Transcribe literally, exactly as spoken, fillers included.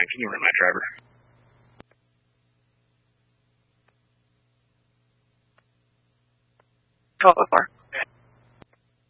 nine, can you run my driver? twelve oh four.